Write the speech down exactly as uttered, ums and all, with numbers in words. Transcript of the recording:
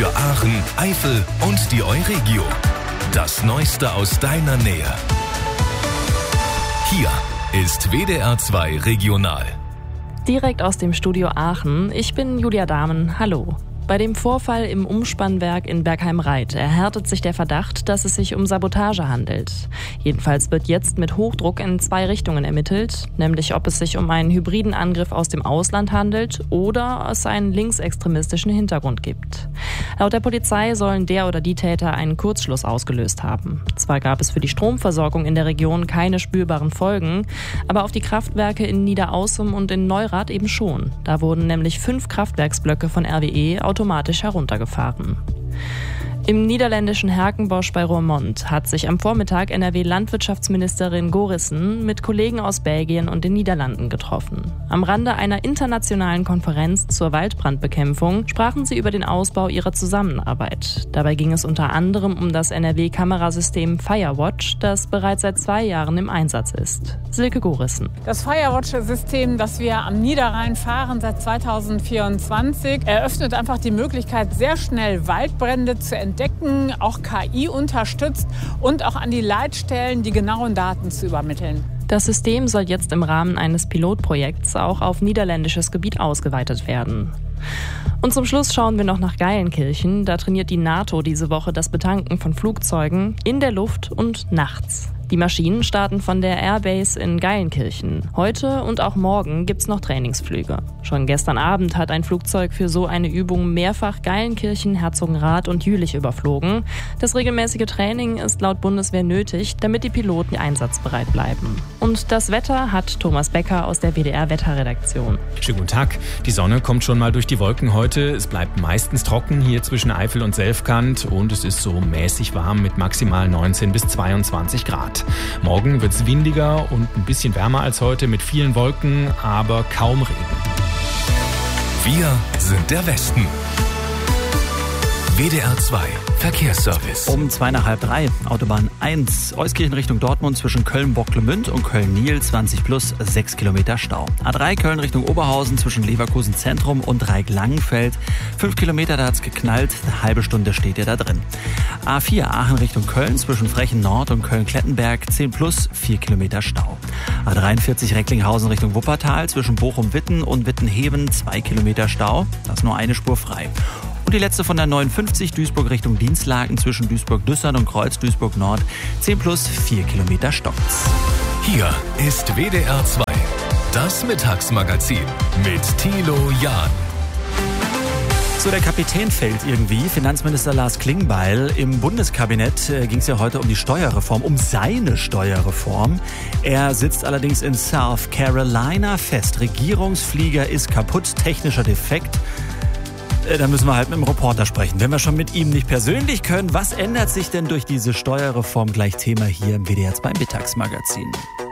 für Aachen, Eifel und die Euregio. Das Neueste aus deiner Nähe. Hier ist W D R zwei Regional. Direkt aus dem Studio Aachen. Ich bin Julia Dahmen. Hallo. Bei dem Vorfall im Umspannwerk in Bergheim-Reit erhärtet sich der Verdacht, dass es sich um Sabotage handelt. Jedenfalls wird jetzt mit Hochdruck in zwei Richtungen ermittelt, nämlich ob es sich um einen hybriden Angriff aus dem Ausland handelt oder es einen linksextremistischen Hintergrund gibt. Laut der Polizei sollen der oder die Täter einen Kurzschluss ausgelöst haben. Zwar gab es für die Stromversorgung in der Region keine spürbaren Folgen, aber auf die Kraftwerke in Niederaußum und in Neurath eben schon. Da wurden nämlich fünf Kraftwerksblöcke von R W E automatisch heruntergefahren. Im niederländischen Herkenbosch bei Roermond hat sich am Vormittag N R W-Landwirtschaftsministerin Gorissen mit Kollegen aus Belgien und den Niederlanden getroffen. Am Rande einer internationalen Konferenz zur Waldbrandbekämpfung sprachen sie über den Ausbau ihrer Zusammenarbeit. Dabei ging es unter anderem um das N R W-Kamerasystem Firewatch, das bereits seit zwei Jahren im Einsatz ist. Silke Gorissen. Das Firewatch-System, das wir am Niederrhein fahren seit zweitausendvierundzwanzig, eröffnet einfach die Möglichkeit, sehr schnell Waldbrände zu entdecken. Entdecken, auch K I unterstützt und auch an die Leitstellen die genauen Daten zu übermitteln. Das System soll jetzt im Rahmen eines Pilotprojekts auch auf niederländisches Gebiet ausgeweitet werden. Und zum Schluss schauen wir noch nach Geilenkirchen. Da trainiert die NATO diese Woche das Betanken von Flugzeugen in der Luft und nachts. Die Maschinen starten von der Airbase in Geilenkirchen. Heute und auch morgen gibt's noch Trainingsflüge. Schon gestern Abend hat ein Flugzeug für so eine Übung mehrfach Geilenkirchen, Herzogenrath und Jülich überflogen. Das regelmäßige Training ist laut Bundeswehr nötig, damit die Piloten einsatzbereit bleiben. Und das Wetter hat Thomas Becker aus der W D R-Wetterredaktion. Schönen guten Tag. Die Sonne kommt schon mal durch die Wolken heute. Es bleibt meistens trocken hier zwischen Eifel und Selfkant und es ist so mäßig warm mit maximal neunzehn bis zweiundzwanzig Grad. Morgen wird es windiger und ein bisschen wärmer als heute mit vielen Wolken, aber kaum Regen. Wir sind der Westen. W D R zwei Verkehrsservice. Um zwei nach halb drei, Autobahn eins, Euskirchen Richtung Dortmund zwischen Köln-Bocklemünd und Köln-Niel, zwanzig plus, sechs Kilometer Stau. A drei Köln Richtung Oberhausen zwischen Leverkusen Zentrum und Dreieck-Langenfeld, fünf Kilometer, da hat's geknallt, eine halbe Stunde steht ihr da drin. A vier Aachen Richtung Köln zwischen Frechen Nord und Köln-Klettenberg, zehn plus, vier Kilometer Stau. A dreiundvierzig Recklinghausen Richtung Wuppertal zwischen Bochum-Witten und Wittenheben, zwei Kilometer Stau, da ist nur eine Spur frei. Und die letzte von der neunundfünfzig Duisburg Richtung Dienstlaken zwischen Duisburg-Düssern und Kreuz-Duisburg-Nord. zehn plus, vier Kilometer stockt's. Hier ist W D R zwei, das Mittagsmagazin mit Thilo Jahn. So, der Kapitän fällt irgendwie. Finanzminister Lars Klingbeil. Im Bundeskabinett äh, ging es ja heute um die Steuerreform, um seine Steuerreform. Er sitzt allerdings in South Carolina fest. Regierungsflieger ist kaputt, technischer Defekt. Da müssen wir halt mit dem Reporter sprechen. Wenn wir schon mit ihm nicht persönlich können, was ändert sich denn durch diese Steuerreform? Gleich Thema hier im W D R zwei Mittagsmagazin.